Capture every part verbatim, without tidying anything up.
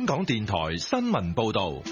港電台新聞報道。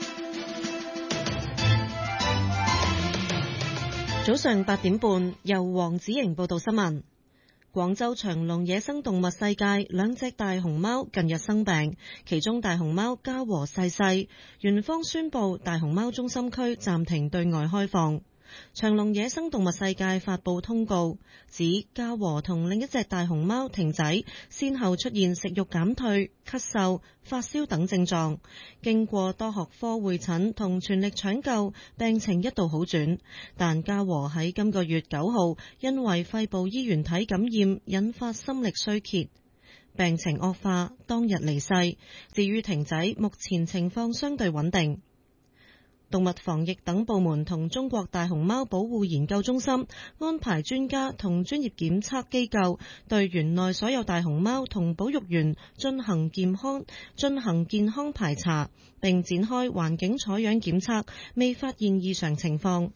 早上八點半，由黃子瑩報道新聞。廣州長隆野生動物世界兩隻大熊貓近日生病，其中大熊貓嘉禾逝世，園方宣布大熊貓中心區暫停對外開放。長隆野生動物世界發布通告，指嘉禾同另一隻大熊貓婷仔先後出現食慾減退、咳嗽、發燒等症狀，經過多學科會診同全力搶救，病情一度好轉，但嘉禾喺今個月九號因為肺部衣原體感染引發心力衰竭，病情惡化，當日離世。至於婷仔，目前情況相對穩定。動物防疫等部門同中國大熊貓保護研究中心安排專家同專業檢測機構對園內所有大熊貓同保育員進行健康進行健康排查，並展開環境採樣檢測，未發現異常情況。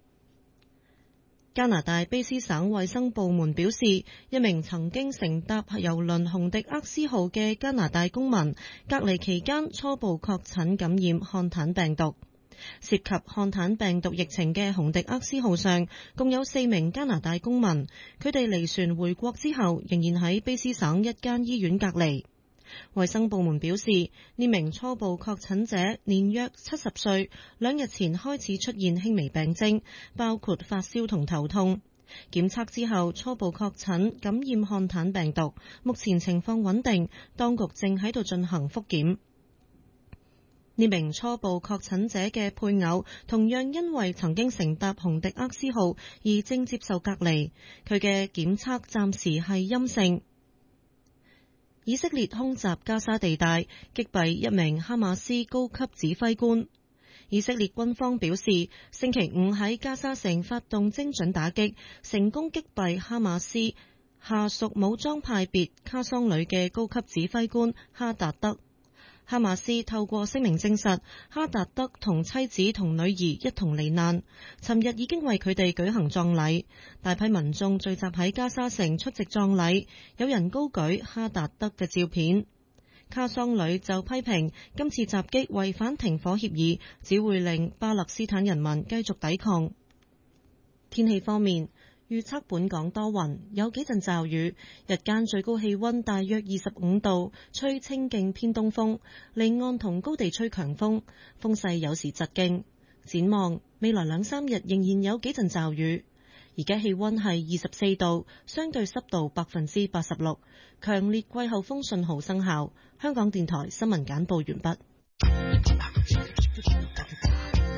加拿大卑斯省衛生部門表示，一名曾經乘搭郵輪紅迪厄斯號嘅加拿大公民隔離期間初步確診感染漢坦病毒。涉及漢坦病毒疫情嘅紅迪厄斯號上共有四名加拿大公民，佢哋離船回國之後仍然喺卑斯省一間醫院隔離。衛生部門表示，呢名初步確診者年約七十歲，兩日前開始出現輕微病徵，包括發燒同頭痛。檢測之後初步確診感染漢坦病毒，目前情況穩定，當局正喺度進行復檢。呢名初步確診者嘅配偶同樣因為曾經乘搭紅迪厄斯號而正接受隔離，佢嘅檢測暫時係陰性。以色列空襲加沙地帶，擊斃一名哈馬斯高級指揮官。以色列軍方表示，星期五喺加沙城發動精準打擊，成功擊斃哈馬斯下屬武裝派別卡桑旅嘅高級指揮官哈達德。哈馬斯透過聲明證實，哈達德同妻子同女兒一同罹難，尋日已經為佢哋舉行葬禮。大批民眾聚集喺加沙城出席葬禮，有人高舉哈達德嘅照片。卡桑旅就批評今次襲擊違反停火協議，只會令巴勒斯坦人民繼續抵抗。天氣方面，預測本港多雲，有幾陣驟雨，日間最高氣溫大約二十五度，吹清勁偏東風，離岸同高地吹強風，風勢有時疾勁。展望未來兩三日仍然有幾陣驟雨。而家氣溫係二十四度，相對濕度百分之八十六，強烈季候風信號生效。香港電台新聞簡報完畢。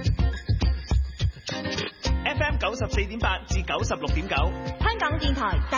F M 九十四點八至九十六點九，香港電台。